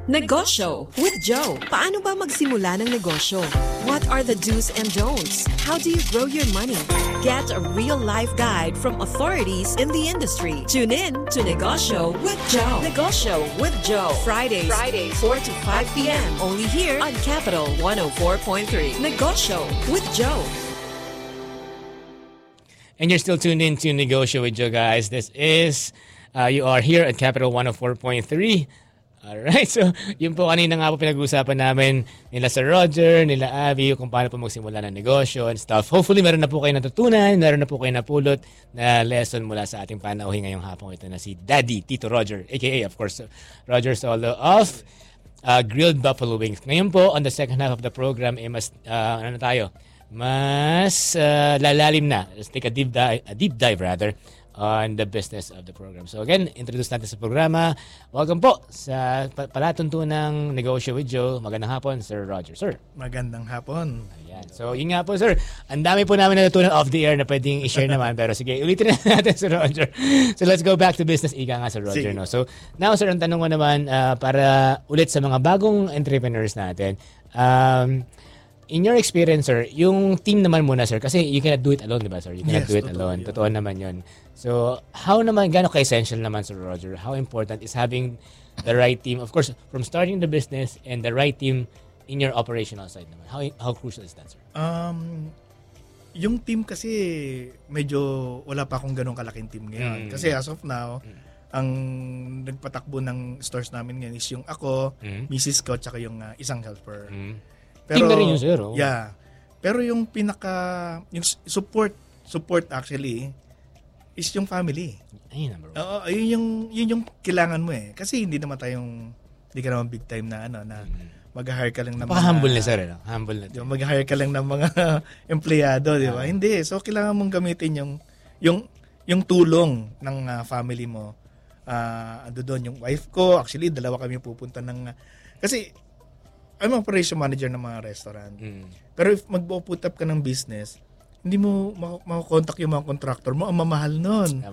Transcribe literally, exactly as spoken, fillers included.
Negosyo with Joe. Paano ba magsimula ng negosyo? What are the do's and don'ts? How do you grow your money? Get a real-life guide from authorities in the industry. Tune in to Negosyo with Joe. Negosyo with Joe. Fridays, Fridays, four to five p.m. Only here on Capital one oh four point three. Negosyo with Joe. And you're still tuned in to Negosyo with Joe, guys. This is, uh, you are here at Capital one oh four point three. Alright, so yun po kanina nga po pinag-uusapan namin nila Sir Roger, nila Abby, kung paano po magsimula ng negosyo and stuff. Hopefully meron na po kayo natutunan, meron na po kayo napulot na lesson mula sa ating panauhin ngayong hapon ito na si Daddy Tito Roger, aka of course Roger Solo of uh, Grilled Buffalo Wings. Ngayon po, on the second half of the program, eh, mas, uh, ano tayo, mas uh, lalalim na. Let's take a deep dive, a deep dive rather, on the business of the program. So again, introduce natin sa programa. Welcome po sa palatuntunang Negosyo with Joe. Magandang hapon, Sir Roger. Sir. Magandang hapon. Ayan. So yun nga po, sir. Ang dami po namin natutunan off the air na pwedeng i-share naman. Pero sige, ulitin na natin, Sir Roger. So let's go back to business. Ika nga, Sir Roger. No? So now, sir, ang tanong ko naman, uh, para ulit sa mga bagong entrepreneurs natin, um, in your experience, sir, yung team naman muna, sir, kasi you cannot do it alone, di ba, sir? You cannot Yes, do it totoo alone. yun. Totoo naman yun. So, how naman, gano'ng ka-essential naman, Sir Roger? How important is having the right team? Of course, from starting the business and the right team in your operational side naman. How how crucial is that, sir? Um, yung team kasi medyo wala pa akong ganong kalaking team ngayon. Mm. Kasi as of now, Mm. ang nagpatakbo ng stores namin ngayon is yung ako, Mm. Missus ko, tsaka yung uh, isang helper. Mm. Team na rin yun, sir, oh. Yeah. Pero yung pinaka, yung s- support, support actually, is yung family. Ayun na, bro. Oo, yun yung, yun yung kailangan mo eh. Kasi hindi naman tayong, hindi ka naman big time na ano, na mag-hire ka lang ng Napaka-humble na, sir. Eh, no? Humble na. Di ba, mag-hire ka lang ng mga empleyado, di ba? Ah. Hindi. So, kailangan mong gamitin yung yung yung tulong ng uh, family mo. Ah, ando doon yung wife ko. Actually, dalawa kami pupunta ng... kasi, I'm operation manager ng mga restaurant. Mm. Pero if mag-put up ka ng business, hindi mo makakontak yung mga contractor mo. Ang mamahal nun.